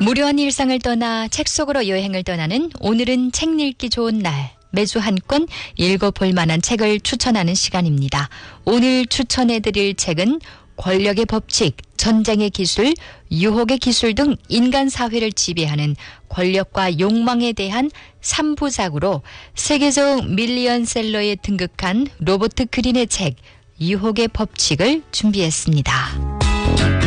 무료한 일상을 떠나 책 속으로 여행을 떠나는 오늘은 책 읽기 좋은 날. 매주 한 권 읽어볼 만한 책을 추천하는 시간입니다. 오늘 추천해드릴 책은 권력의 법칙, 전쟁의 기술, 유혹의 기술 등 인간 사회를 지배하는 권력과 욕망에 대한 3부작으로 세계적 밀리언셀러에 등극한 로버트 그린의 책 유혹의 법칙을 준비했습니다.